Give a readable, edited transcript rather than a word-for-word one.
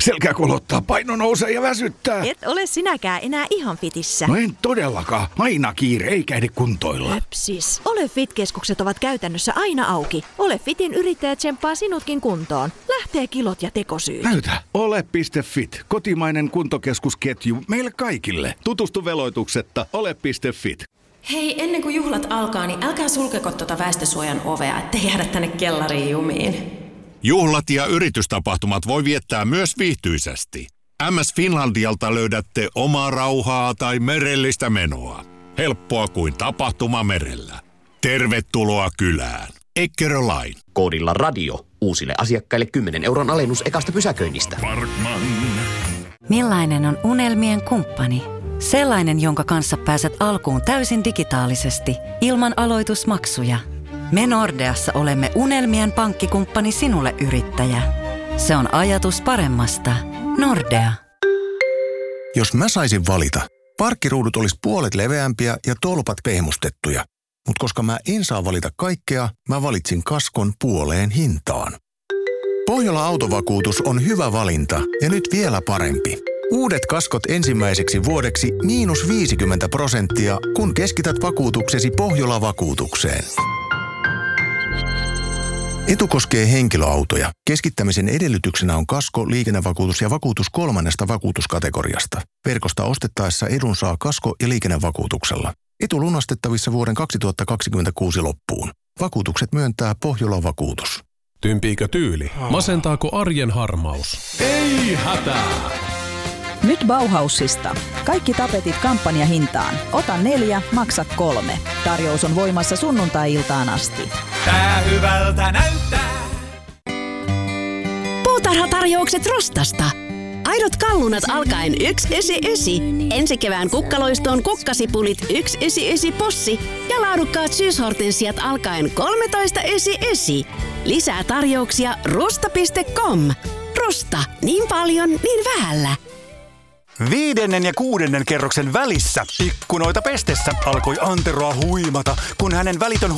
Selkä kolottaa, paino nousee ja väsyttää. Et ole sinäkään enää ihan fitissä. No en todellakaan. Aina kiire, eikä ehdi kuntoilla. Höpsis. Ole Fit-keskukset ovat käytännössä aina auki. Ole Fitin yrittäjä tsemppaa sinutkin kuntoon. Lähtee kilot ja tekosyyt. Näytä. Ole.fit. Kotimainen kuntokeskusketju meille kaikille. Tutustu veloituksetta. Ole.fit. Hei, ennen kuin juhlat alkaa, niin älkää sulkeko tuota väestösuojan ovea, ettei jäädä tänne kellariin jumiin. Juhlat ja yritystapahtumat voi viettää myös viihtyisesti. MS Finlandialta löydätte omaa rauhaa tai merellistä menoa. Helppoa kuin tapahtuma merellä. Tervetuloa kylään. Eckerö Line. Koodilla radio. Uusille asiakkaille 10 € alennus ekasta pysäköinnistä. Parkman. Millainen on unelmien kumppani? Sellainen, jonka kanssa pääset alkuun täysin digitaalisesti, ilman aloitusmaksuja. Me Nordeassa olemme unelmien pankkikumppani sinulle, yrittäjä. Se on ajatus paremmasta. Nordea. Jos mä saisin valita, parkkiruudut olisi puolet leveämpiä ja tolpat pehmustettuja. Mutta koska mä en saa valita kaikkea, mä valitsin kaskon puoleen hintaan. Pohjola Autovakuutus on hyvä valinta ja nyt vielä parempi. Uudet kaskot ensimmäiseksi vuodeksi -50%, kun keskität vakuutuksesi Pohjola-vakuutukseen. Etu koskee henkilöautoja. Keskittämisen edellytyksenä on kasko, liikennevakuutus ja vakuutus 3. vakuutuskategoriasta. Verkosta ostettaessa edun saa kasko- ja liikennevakuutuksella. Etu lunastettavissa vuoden 2026 loppuun. Vakuutukset myöntää Pohjola-vakuutus. Tympiikö tyyli? Masentaako arjen harmaus? Ei hätää! Nyt Bauhausista. Kaikki tapetit kampanjahintaan. Ota 4, maksa 3. Tarjous on voimassa sunnuntai-iltaan asti. Tää hyvältä näyttää. Puutarhatarjoukset Rostasta. Aidot kallunat alkaen 1,99. Ensi kevään kukkaloistoon kukkasipulit 1,99 possi ja laadukkaat syyshortensiat alkaen 13,99. Lisää tarjouksia rosta.com. Rosta. Niin paljon, niin vähällä. 5. ja 6. kerroksen välissä ikkunoita pestessä alkoi Anteroa huimata, kun hänen välitön